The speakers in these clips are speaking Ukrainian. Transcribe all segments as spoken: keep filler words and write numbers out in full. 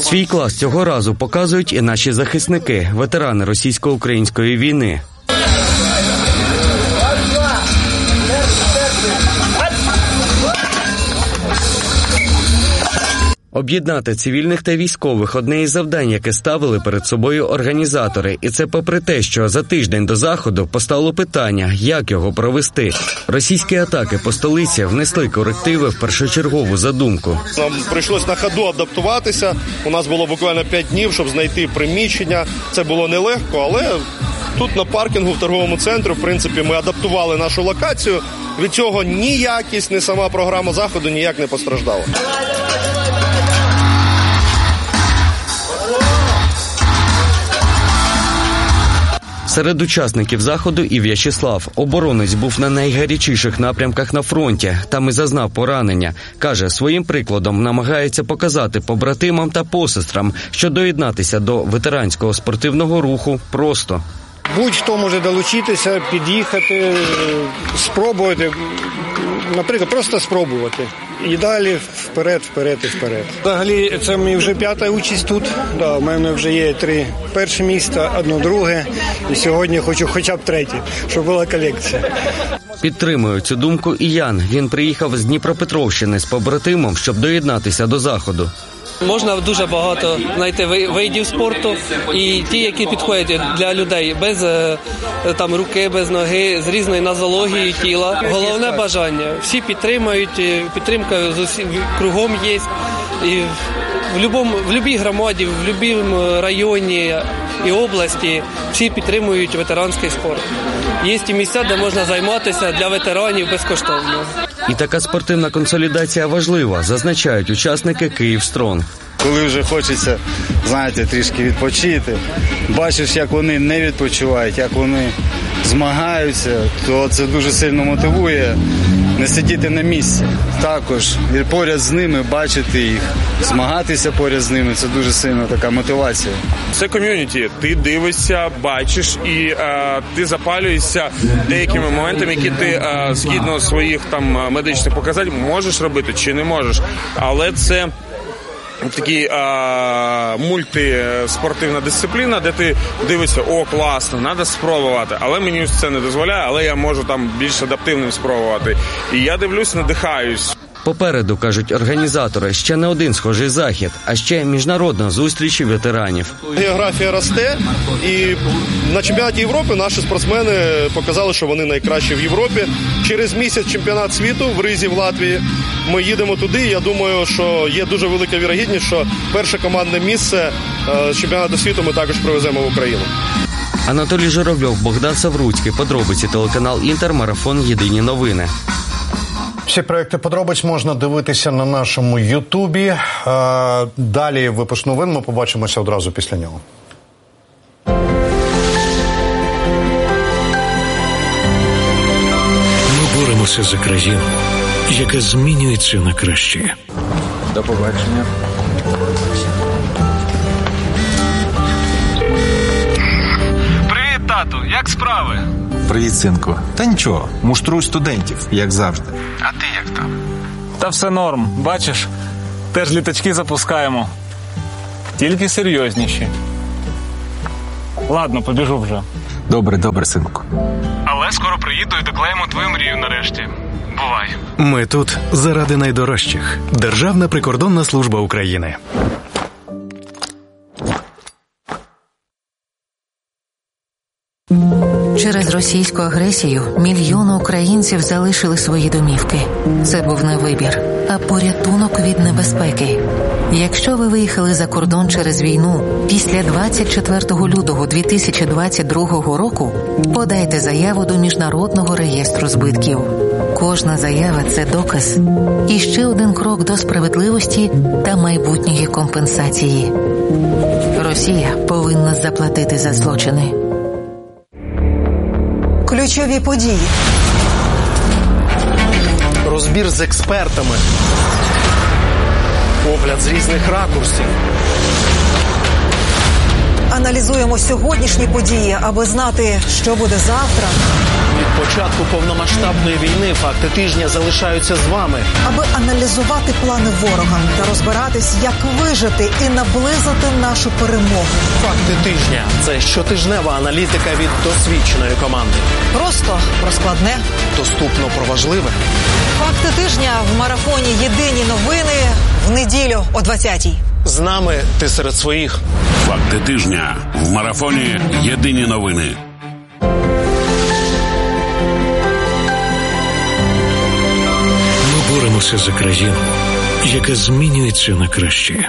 Свій клас цього разу показують і наші захисники, ветерани російсько-української війни. Об'єднати цивільних та військових – одне із завдань, яке ставили перед собою організатори. І це попри те, що за тиждень до заходу постало питання, як його провести. Російські атаки по столиці внесли корективи в першочергову задумку. Нам прийшлось на ходу адаптуватися. У нас було буквально п'ять днів, щоб знайти приміщення. Це було нелегко, але тут на паркінгу в торговому центрі, в принципі, ми адаптували нашу локацію. Від цього ні якість, ні сама програма заходу ніяк не постраждала. Серед учасників заходу і В'ячеслав. Оборонець був на найгарячіших напрямках на фронті. Там і зазнав поранення. Каже, своїм прикладом намагається показати побратимам та посестрам, що доєднатися до ветеранського спортивного руху просто. Будь-хто може долучитися, під'їхати, спробувати, наприклад, просто спробувати. І далі вперед, вперед і вперед. Взагалі, це мені вже п'ята участь тут. Да, у мене вже є три перші міста, одне друге. І сьогодні хочу хоча б третє, щоб була колекція. Підтримує цю думку і Ян. Він приїхав з Дніпропетровщини з побратимом, щоб доєднатися до заходу. Можна дуже багато знайти видів спорту, і ті, які підходять для людей без там будь-руки, без ноги, з різною нозологією тіла. Головне бажання. Всі підтримують, підтримка з усім кругом є. І в любому, в будь-якій громаді, в будь-якому районі і області всі підтримують ветеранський спорт. Є і місця, де можна займатися для ветеранів безкоштовно. І така спортивна консолідація важлива, зазначають учасники «Київстронг». Коли вже хочеться, знаєте, трішки відпочити, бачиш, як вони не відпочивають, як вони змагаються, то це дуже сильно мотивує не сидіти на місці. Також і поряд з ними бачити їх, змагатися поряд з ними – це дуже сильна така мотивація. Це ком'юніті. Ти дивишся, бачиш і е, ти запалюєшся деякими моментами, які ти е, згідно своїх там медичних показань можеш робити чи не можеш. Але це такий а, мультиспортивна дисципліна, де ти дивишся, о, класно, треба спробувати, але мені це не дозволяє, але я можу там більш адаптивним спробувати. І я дивлюсь, надихаюсь. Попереду, кажуть організатори, ще не один схожий захід, а ще міжнародна зустріч ветеранів. Географія росте, і на чемпіонаті Європи наші спортсмени показали, що вони найкращі в Європі. Через місяць чемпіонат світу в Ризі в Латвії. Ми їдемо туди, я думаю, що є дуже велика вірогідність, що перше командне місце з чемпіонату світу ми також привеземо в Україну. Анатолій Журавльов, Богдан Савруцький. Подробиці, телеканал «Інтер», марафон «Єдині новини». Всі проекти подробиць можна дивитися на нашому Ютубі. Далі випуск новин, ми побачимося одразу після нього. Ми боремося за країну, яка змінюється на краще. До побачення. Привіт, тату, як справи? Привіт, синку. Та нічого, муштрую студентів, як завжди. А ти як там? Та все норм, бачиш, теж літачки запускаємо. Тільки серйозніші. Ладно, побіжу вже. Добре, добре, синку. Але скоро приїду і доклеїмо твою мрію нарешті. Бувай. Ми тут заради найдорожчих. Державна прикордонна служба України. Через російську агресію мільйони українців залишили свої домівки. Це був не вибір, а порятунок від небезпеки. Якщо ви виїхали за кордон через війну після двадцять четвертого лютого дві тисячі двадцять другого року, подайте заяву до Міжнародного реєстру збитків. Кожна заява – це доказ. І ще один крок до справедливості та майбутньої компенсації. Росія повинна заплатити за злочини. Ключові події. Розбір з експертами. Огляд з різних ракурсів. Аналізуємо сьогоднішні події, аби знати, що буде завтра. Від початку повномасштабної війни факти тижня залишаються з вами. Аби аналізувати плани ворога та розбиратись, як вижити і наблизити нашу перемогу. Факти тижня – це щотижнева аналітика від досвідченої команди. Просто про складне. Доступно про важливе. Факти тижня в марафоні «Єдині новини» в неділю о двадцятій. З нами ти серед своїх. Факти тижня в марафоні «Єдині новини». Ми боремося за країну, яка змінюється на краще.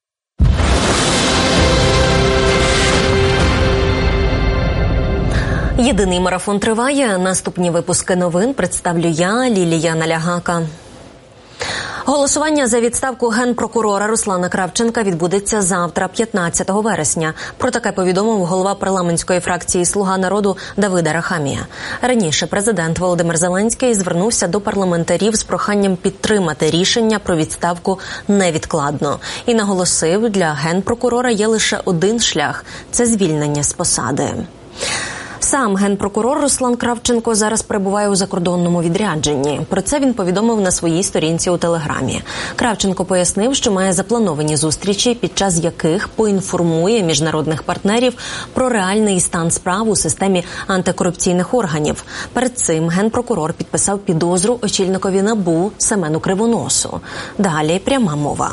Єдиний марафон триває. Наступні випуски новин представлю я, Лілія Налягака. Голосування за відставку генпрокурора Руслана Кравченка відбудеться завтра, п'ятнадцятого вересня. Про таке повідомив голова парламентської фракції «Слуга народу» Давид Арахамія. Раніше президент Володимир Зеленський звернувся до парламентарів з проханням підтримати рішення про відставку невідкладно. І наголосив, для генпрокурора є лише один шлях – це звільнення з посади. Сам генпрокурор Руслан Кравченко зараз перебуває у закордонному відрядженні. Про це він повідомив на своїй сторінці у Телеграмі. Кравченко пояснив, що має заплановані зустрічі, під час яких поінформує міжнародних партнерів про реальний стан справ у системі антикорупційних органів. Перед цим генпрокурор підписав підозру очільникові НАБУ Семену Кривоносу. Далі пряма мова.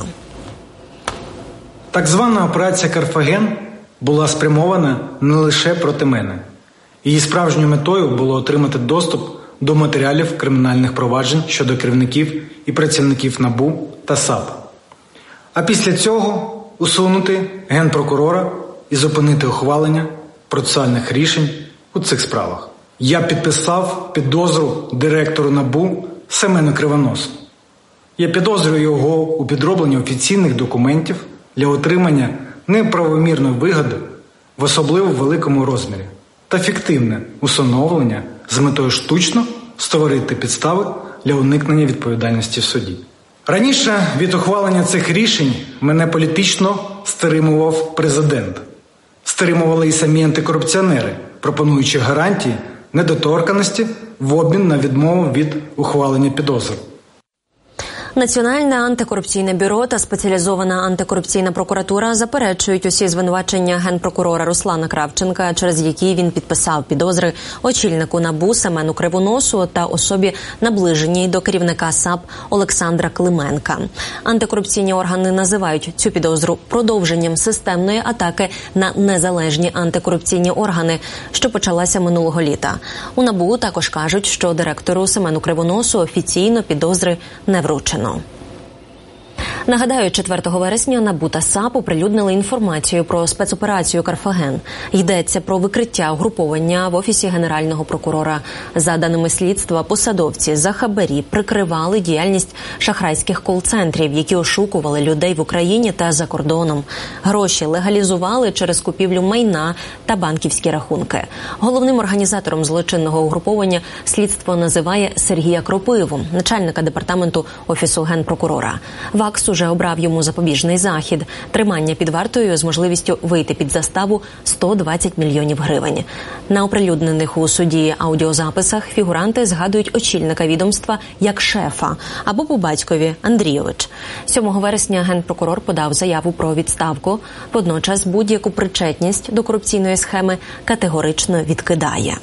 Так звана операція «Карфаген» була спрямована не лише проти мене. Її справжньою метою було отримати доступ до матеріалів кримінальних проваджень щодо керівників і працівників НАБУ та САП. А після цього усунути генпрокурора і зупинити ухвалення процесуальних рішень у цих справах. Я підписав підозру директору НАБУ Семену Кривоносу. Я підозрюю його у підробленні офіційних документів для отримання неправомірної вигоди в особливо великому розмірі та фіктивне усиновлення з метою штучно створити підстави для уникнення відповідальності в суді. Раніше від ухвалення цих рішень мене політично стримував президент. Стримували і самі антикорупціонери, пропонуючи гарантії недоторканності в обмін на відмову від ухвалення підозр. Національне антикорупційне бюро та спеціалізована антикорупційна прокуратура заперечують усі звинувачення генпрокурора Руслана Кравченка, через які він підписав підозри очільнику НАБУ Семену Кривоносу та особі, наближеній до керівника САП Олександра Клименка. Антикорупційні органи називають цю підозру продовженням системної атаки на незалежні антикорупційні органи, що почалася минулого літа. У НАБУ також кажуть, що директору Семену Кривоносу офіційно підозри не вручено. Нагадаю, четвертого вересня НАБУ та САП оприлюднили інформацію про спецоперацію «Карфаген». Йдеться про викриття угруповання в Офісі Генерального прокурора. За даними слідства, посадовці за хабарі прикривали діяльність шахрайських кол-центрів, які ошукували людей в Україні та за кордоном. Гроші легалізували через купівлю майна та банківські рахунки. Головним організатором злочинного угруповання слідство називає Сергія Кропиву, начальника департаменту Офісу Генпрокурора. ВАКС уже обрав йому запобіжний захід – тримання під вартою з можливістю вийти під заставу сто двадцять мільйонів гривень. На оприлюднених у суді аудіозаписах фігуранти згадують очільника відомства як шефа або по батькові Андрійович. сьомого вересня генпрокурор подав заяву про відставку, водночас будь-яку причетність до корупційної схеми категорично відкидає.